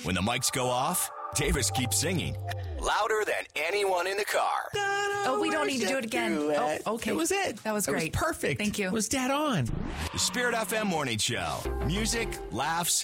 When the mics go off, Davis keeps singing louder than anyone in the car. Oh, we don't need to do it again. Oh, okay. It was it. That was great. It was perfect. Thank you. It was dead on. The Spirit FM Morning Show. Music, laughs,